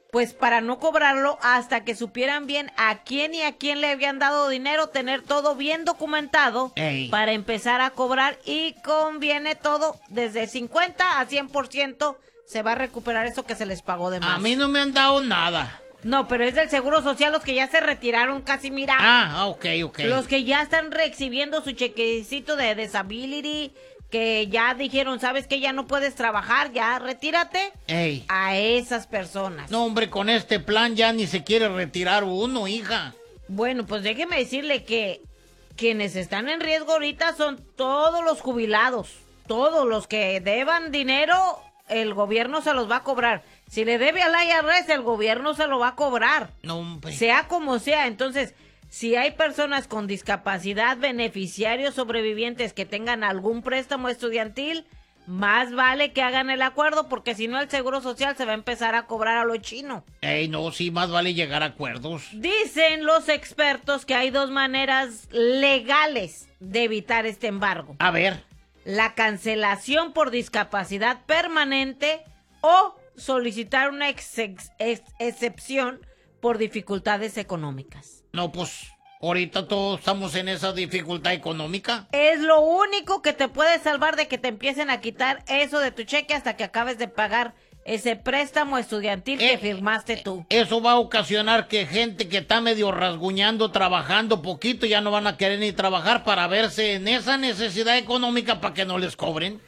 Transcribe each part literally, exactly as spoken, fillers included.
pues para no cobrarlo hasta que supieran bien a quién y a quién le habían dado dinero, tener todo bien documentado. Ey. Para empezar a cobrar, y conviene todo desde cincuenta a cien por ciento se va a recuperar eso que se les pagó de más. A mí no me han dado nada. No, pero es del Seguro Social los que ya se retiraron casi, mira. Ah, ok, ok. Los que ya están recibiendo su chequecito de disability, que ya dijeron, ¿sabes qué? Ya no puedes trabajar, ya retírate. Ey. A esas personas. No, hombre, con este plan ya ni se quiere retirar uno, hija. Bueno, pues déjeme decirle que quienes están en riesgo ahorita son todos los jubilados. Todos los que deban dinero, el gobierno se los va a cobrar. Si le debe al I R S, el gobierno se lo va a cobrar. No, hombre. Sea como sea. Entonces, si hay personas con discapacidad, beneficiarios sobrevivientes que tengan algún préstamo estudiantil, más vale que hagan el acuerdo, porque si no el Seguro Social se va a empezar a cobrar a lo chino. Ey, no, sí, más vale llegar a acuerdos. Dicen los expertos que hay dos maneras legales de evitar este embargo. A ver. La cancelación por discapacidad permanente o solicitar una ex ex ex excepción por dificultades económicas. No, pues ahorita todos estamos en esa dificultad económica. Es lo único que te puede salvar de que te empiecen a quitar eso de tu cheque hasta que acabes de pagar ese préstamo estudiantil eh, que firmaste tú. Eso va a ocasionar que gente que está medio rasguñando, trabajando poquito, ya no van a querer ni trabajar para verse en esa necesidad económica para que no les cobren.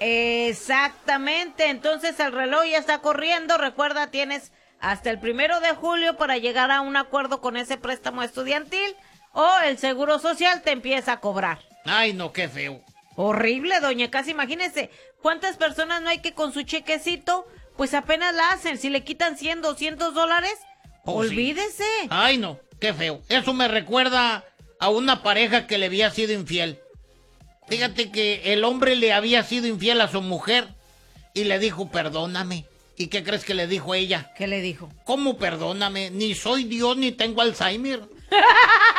Exactamente, entonces el reloj ya está corriendo. Recuerda, tienes hasta el primero de julio para llegar a un acuerdo con ese préstamo estudiantil, o el Seguro Social te empieza a cobrar. Ay, no, qué feo. Horrible, doña Casi, imagínese cuántas personas no hay que con su chequecito pues apenas la hacen. Si le quitan cien, doscientos dólares, oh, olvídese. Sí. Ay, no, qué feo. Eso me recuerda a una pareja que le había sido infiel. Fíjate que el hombre le había sido infiel a su mujer y le dijo, perdóname. ¿Y qué crees que le dijo ella? ¿Qué le dijo? ¿Cómo perdóname? Ni soy Dios ni tengo Alzheimer.